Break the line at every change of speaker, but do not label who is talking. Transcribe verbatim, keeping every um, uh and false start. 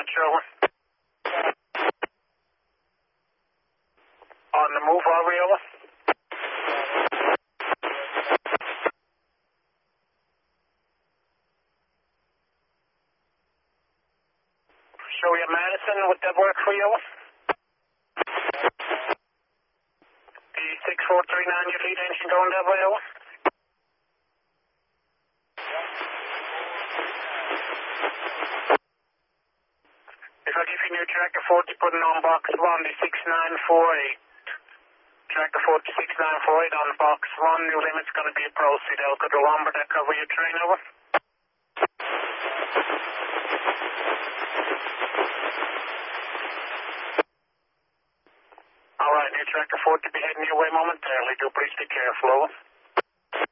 Roger, over. On the move, are we, over? Show you Madison, would that work for you, over? The six four three nine, your lead engine going that way, over? If I give you new tractor forty, putting on box one, the six nine four eight. Tractor forty six nine four eight on box one, new limit's going to be a proceed. Elko to Lumber, that cover your train, over? Alright, new tractor forty be heading your way momentarily. Do please be careful, over.